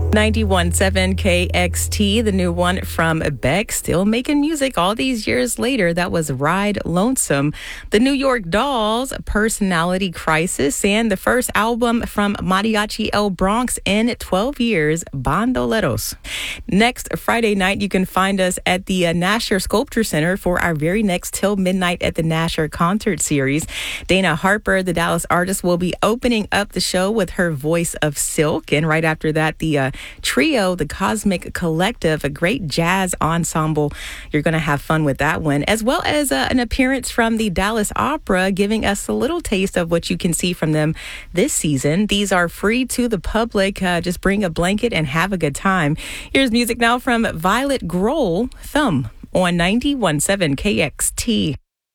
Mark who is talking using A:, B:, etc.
A: 91.7 KXT, the new one from Beck, still making music all these years later. That was Ride Lonesome. The New York Dolls, Personality Crisis, and the first album from Mariachi El Bronx in 12 years, Bandoleros. Next Friday night, you can find us at the Nasher Sculpture Center for our very next Till Midnight at the Nasher concert series. Dana Harper, the Dallas artist, will be opening up the show with her Voice of Silk. And right after that, the trio, the Cosmic Collective, a great jazz ensemble. You're going to have fun with that one, as well as an appearance from the Dallas Opera, giving us a little taste of what you can see from them this season. These are free to the public. Just bring a blanket and have a good time. Here's music now from Violet Grohl, Thumb, on 91.7 KXT.